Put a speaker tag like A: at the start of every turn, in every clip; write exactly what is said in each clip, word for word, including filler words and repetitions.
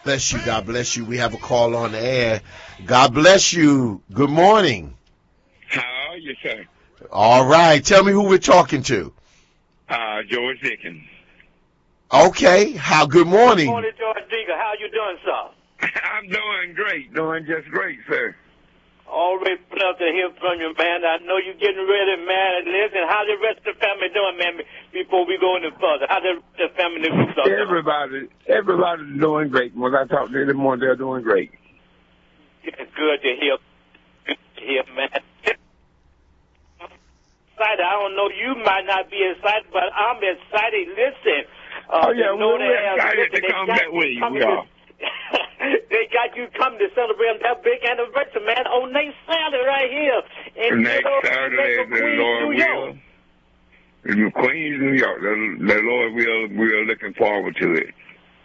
A: Bless you. God bless you. We have a call on the air. God bless you. Good morning.
B: How are you, sir?
A: All right. Tell me who we're talking to.
B: Uh, George Dickens.
A: Okay. How? Good morning.
C: Good morning, George Dickens. How you doing, sir?
B: I'm doing great. Doing just great, sir.
C: Always pleasure to hear from you, man. I know you're getting ready, man. Listen, how's the rest of the family doing, man, before we go any further? How's the rest of the family groups up?
B: Everybody, everybody's doing great. When I talk to them more, they're doing great.
C: It's good to hear. Good to hear, man. Excited. I don't know, you might not be excited, but I'm excited. Listen. Uh,
B: oh, yeah, we're, we're excited
C: listen,
B: to come that way. We are.
C: They got you coming to celebrate that big anniversary, man, on next Saturday right here. In
B: next Saturday, the Lord will. In Queens, New York. The, the Lord will. We are looking forward to it.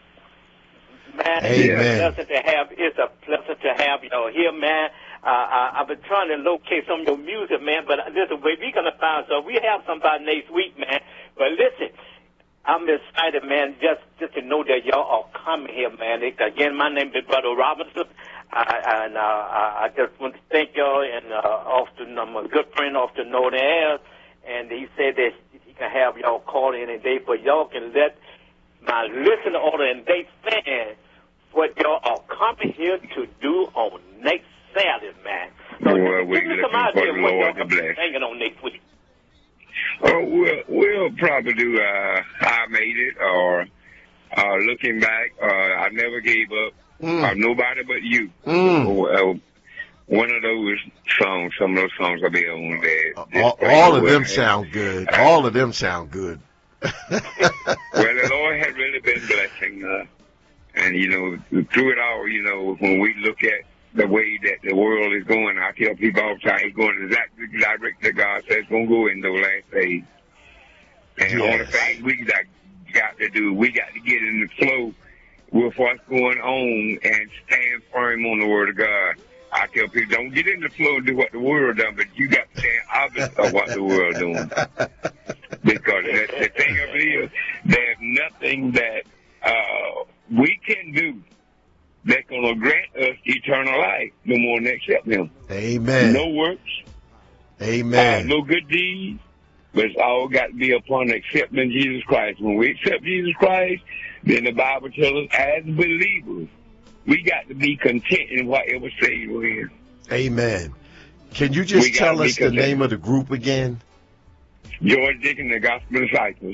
C: Man,
A: Amen.
C: it's a pleasure to have. It's a pleasure to have you here, man. Uh, I, I've been trying to locate some of your music, man. But listen, we're gonna find some. We have somebody next week, man. But listen. I'm excited, man, just just to know that y'all are coming here, man. It, again, my name is Brother Robinson, I, and uh, I just want to thank y'all. And uh, often, I'm a good friend off the Northern Air, and he said that he can have y'all call in a day, but y'all can let my listener order and they fan what y'all are coming here to do on next Saturday, man. So
B: well, we're
C: give me some idea what y'all can be
B: bless.
C: singing on next week.
B: Oh, we'll, we'll probably do uh, I Made It or uh, Looking Back or I Never Gave Up
A: Mm.
B: or Nobody But You.
A: Mm.
B: Or, uh, one of those songs, some of those songs will be on there.
A: All, all of them sound good. All of them sound good.
B: Well, the Lord has really been blessing. Uh, and, you know, through it all, you know, when we look at the way that the world is going, I tell people all the time, it's going exactly the direction that God says it's going to go in those last days. And all the things we got, got to do, we got to get in the flow with what's going on and stand firm on the Word of God. I tell people, don't get in the flow and do what the world does, but you got to stand opposite of what the world doing. Because the, the thing of it is, there's nothing that uh, we can do that's going to grant us eternal life no more than accept Him.
A: Amen.
B: No works.
A: Amen.
B: Uh, no good deeds. But it's all got to be upon accepting Jesus Christ. When we accept Jesus Christ, then the Bible tells us as believers, we got to be content in whatever stage we're in.
A: Amen. Can you just tell us the name of the group again?
B: George Dickens, the Gospel Disciples.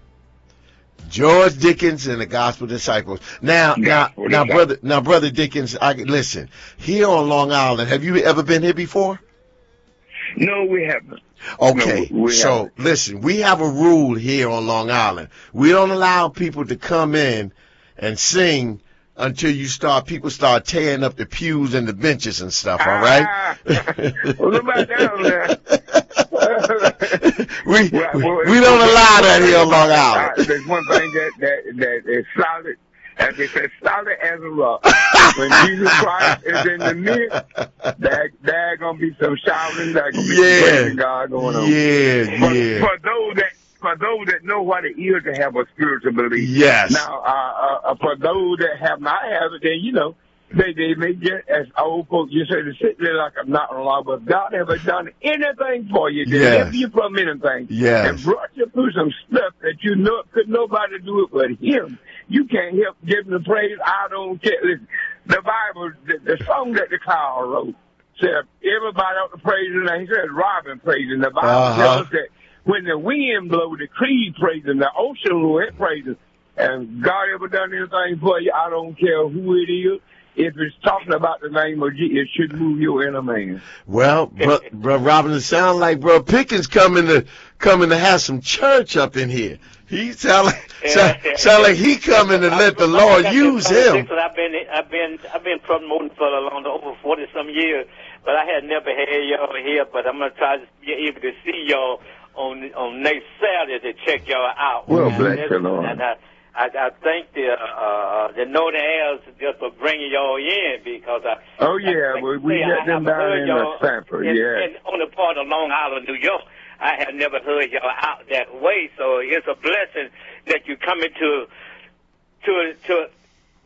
A: George Dickens and the Gospel Disciples. Now,
B: Gospel
A: now,
B: Disciples.
A: now, brother, now, brother Dickens. I listen. Here on Long Island, have you ever been here before?
B: No, we haven't.
A: Okay,
B: no, we
A: so
B: haven't.
A: listen, we have a rule here on Long Island. We don't allow people to come in and sing until you start, people start tearing up the pews and the benches and stuff, all right?
B: Ah, what about down there?
A: we,
B: well,
A: we,
B: well,
A: we don't allow that here on Long Island.
B: Uh, there's one thing that, that, that is solid, as they say, solid as a rock. When Jesus Christ is in the midst, there, there going to be some shouting, there going to be
A: Yeah.
B: some praising God going on.
A: Yeah,
B: for,
A: yeah.
B: For those that For those that know what it is to have a spiritual belief.
A: Yes.
B: Now, uh, uh, for those that have not have it, then, you know, they, they may get, as old folks, you say, to sit there like I'm not in law, but God ever done anything for you,
A: Yes.
B: deliver you from anything,
A: Yes.
B: and brought you through some stuff that you know could nobody do it but Him. You can't help giving the praise. I don't care. Listen, the Bible, the, the song that the cloud wrote, said everybody ought to praise Him. He said Robin praising. The Bible
A: Uh-huh.
B: tells us that when the wind blows, the trees praise Him, the ocean roar, it praises. And God ever done anything for you, I don't care who it is. If it's talking about the name of Jesus, it should move your inner man.
A: Well, bro, bro Robin, it sound like bro Pickens coming to coming to have some church up in here. He sound like sound, sound like he coming to let the Lord use him.
C: I've been I've been I've been promoting for a long over forty some years, but I had never had y'all here. But I'm gonna try to be able to see y'all on on next Saturday to check y'all out.
B: Well,
C: and
B: bless you, Lord.
C: And I, I, I thank the uh, the Northern Airs just for bringing y'all in because I.
B: Oh yeah,
C: I,
B: we, we
C: say,
B: get them down in the Sanford,
C: in,
B: yeah.
C: in, on the part of Long Island, New York. I have never heard y'all out that way, so it's a blessing that you coming to to to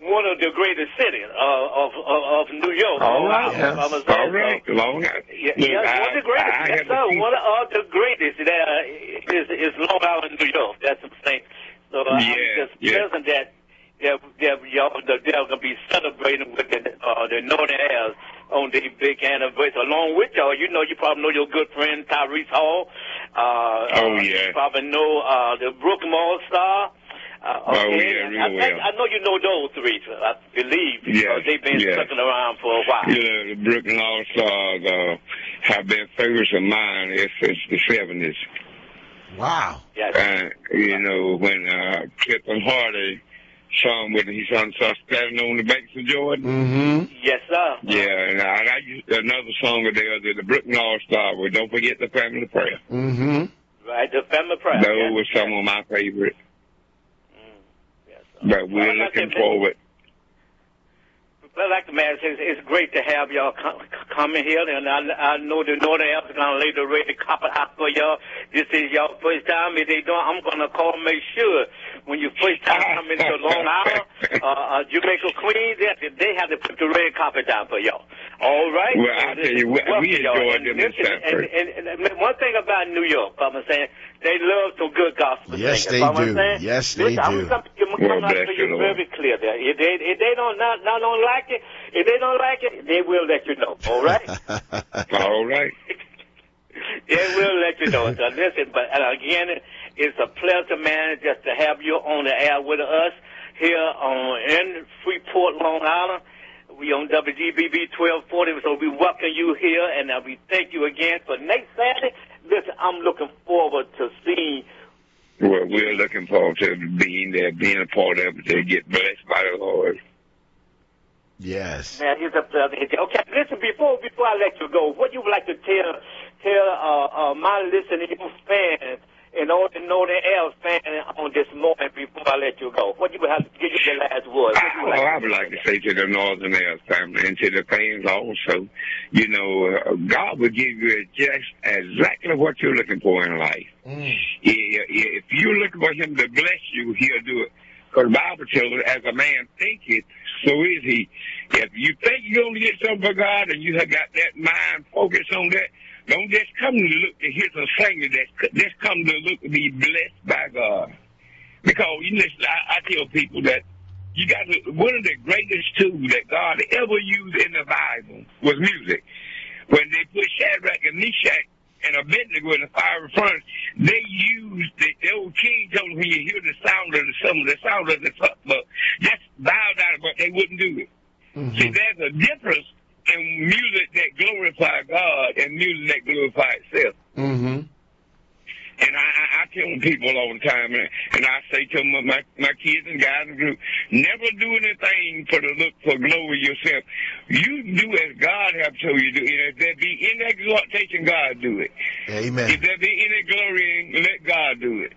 C: one of the greatest cities uh, of, of of New York.
B: All right,
C: yes.
B: all right, Long Island.
C: Yes, yeah, one of the greatest. I, I yes, sir, one of the greatest there is is Long Island, New York. That's what I'm saying. So uh,
B: yeah,
C: I'm just
B: yeah.
C: pleasant that they're, they're, y'all, they're going to be celebrating with the, uh, the Northern Heirs on the big anniversary. Along with y'all, you know, you probably know your good friend Tyrese Hall. Uh,
B: oh,
C: uh,
B: yeah.
C: You probably know uh, the Brooklyn All-Star. Uh, okay.
B: Oh, yeah, real
C: I,
B: well.
C: think, I know you know those three, I believe, because
B: yes,
C: they've been
B: yes.
C: sticking around for a while.
B: Yeah, the Brooklyn All-Stars uh, have been favorites of mine ever since the seventies.
A: Wow.
C: Yes.
B: Uh, you know, when uh, Clifton Hardy sung with his son standing on the banks of Jordan.
A: Mm-hmm.
C: Yes, sir.
B: Yeah, and I, I used another song of theirs, the Brooklyn All-Star, where Don't Forget the Family Prayer.
A: Mm-hmm.
C: Right, the Family Prayer.
B: Those
C: yes.
B: were some of my favorites.
C: Mm. Yes, sir.
B: But we're
C: well,
B: looking forward.
C: Well, like the man says, it's great to have y'all come, coming here, and I, I know the Northern Heirs are going to lay the red carpet out for y'all. This is y'all first time. If they don't, I'm going to call make sure when you first time come into Long Island, uh, uh, Jamaica, Queens, they, they have to put the red carpet down for y'all. All right?
B: Well, I tell you, we, we enjoyed them in Sanford.
C: And, and, and, and one thing about New York, I'm saying, they love some good gospel
A: yes,
C: singers.
A: They
C: I'm
A: do.
C: saying.
A: Yes, they
C: Listen,
A: do.
C: I'm going to come
B: well,
C: out to you very clear there. If they, if they don't, not, not don't like it, if they don't like it, they will let you know. All right?
B: All right.
C: They will let you know. So listen, but uh, again, it's a pleasure, man, just to have you on the air with us here on in Freeport, Long Island. We on W G B B twelve forty, so we welcome you here, and uh, we thank you again for next Saturday. Listen, I'm looking forward to seeing.
B: Well, we're looking forward to being there, being a part of it, to get blessed by the Lord.
A: Yes.
C: Man, it's a pleasure. Okay, listen, before before I let you go, what you would like to tell tell uh, uh, my listening fans and all the Northern Heirs fans on this morning before I let you go? What you would have to give you the last word?
B: I,
C: like
B: oh, I would like to say to the Northern Heirs family and to the fans also, you know, uh, God will give you just exactly what you're looking for in life.
A: Mm.
B: If you're looking for Him to bless you, He'll do it. Because the Bible tells us, as a man thinketh, so is he. If you think you're going to get something for God and you have got that mind focused on that, don't just come to look to hear some singing. Just come to look to be blessed by God. Because, you know, I, I tell people that you got to, one of the greatest tools that God ever used in the Bible was music. When they put Shadrach and Meshach and Abednego in the fiery furnace, they used the, the old king told them when you hear the sound of the some the sound of the trumpet, but just bow down, but they wouldn't do it. Mm-hmm. See, there's a difference in music that glorifies God and music that glorifies itself.
A: Mm-hmm.
B: And I, I, I tell people all the time, and, and I say to my, my my kids and guys in the group, never do anything for the look for glory yourself. You do as God have told you to do. And if there be any exaltation, God do it.
A: Amen.
B: If there be any glory, let God do it.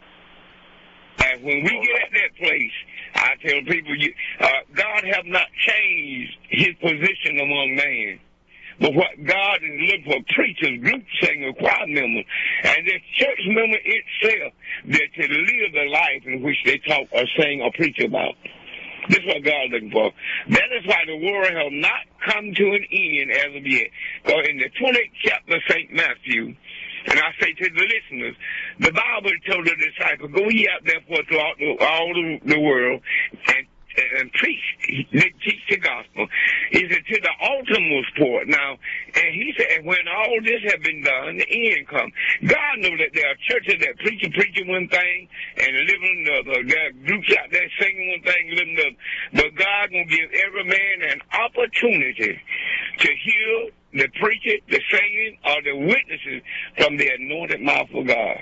B: And when we get at that place, I tell people, you, uh, God have not changed His position among man. But what God is looking for, preachers, group singers, choir members, and the church member itself, that to live the life in which they talk or sing or preach about. This is what God is looking for. That is why the world has not come to an end as of yet. So in the twentieth chapter of Saint Matthew, and I say to the listeners, the Bible told the disciples, go ye out therefore throughout the, all the, the world and and preach, teach the gospel. He said, to the uttermost part. Now, and he said, when all this has been done, the end comes. God knows that there are churches that preach and preaching one thing and living another. There are groups out there singing one thing, living another. But God going to give every man an opportunity to hear the preaching, the singing, or the witnesses from the anointed mouth of God.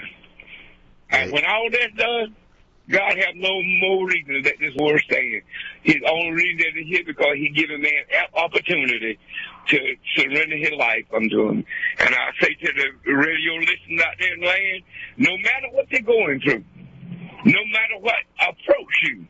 B: And when all that's done, God have no more reason to let this world stand. His only reason that he's here because he given man an opportunity to surrender his life unto him. And I say to the radio listeners out there in the land, no matter what they're going through, no matter what approach you,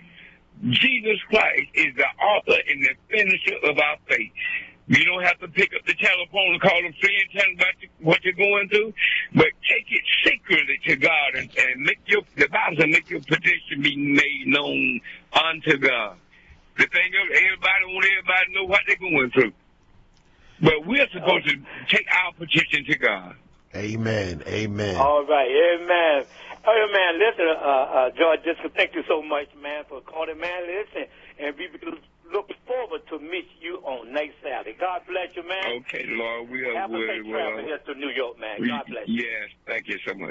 B: Jesus Christ is the author and the finisher of our faith. You don't have to pick up the telephone and call a friend, tell them about what you're going through, but take it secretly to God and, and make your, the Bible says, make your petition be made known unto God. The thing is, everybody want everybody to know what they're going through. But we're supposed to take our petition to God.
A: Amen. Amen.
C: All right. Amen. Oh, man, listen, uh, uh, George, just thank you so much, man, for calling, man. Listen, and we look forward to meet you on next Saturday. God bless you, man.
B: Okay, Lord, we are.
C: Have a safe
B: we
C: travel here to New York, man.
B: we,
C: God bless you.
B: Yes, thank you so much.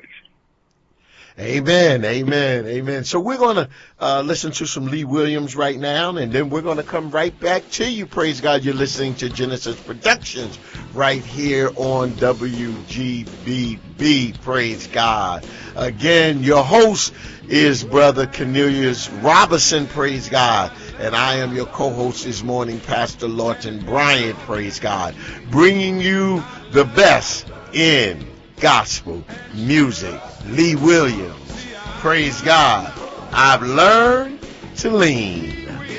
A: Amen, amen, amen. So we're going to uh, listen to some Lee Williams right now, and then we're going to come right back to you. Praise God, you're listening to Genesis Productions right here on W G B B. Praise God. Again, your host is Brother Cornelius Robinson, praise God. And I am your co-host this morning, Pastor Lawton Bryant, praise God. Bringing you the best in gospel music. Lee Williams, praise God. I've learned to lean.